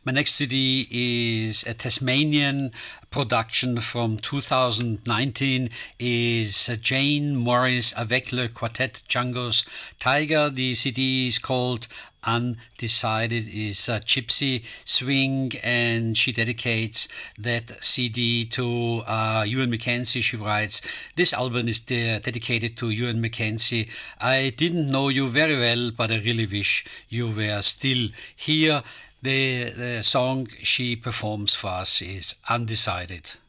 My next CD is a Tasmanian production from 2019, is Jane Morris avec le Quartet Django's Tiger. The CD is called Undecided, is a gypsy swing, and she dedicates that CD to Ewan Mackenzie. She writes, "This album is dedicated to Ewan Mackenzie. I didn't know you very well, but I really wish you were still here." The song she performs for us is Undecided.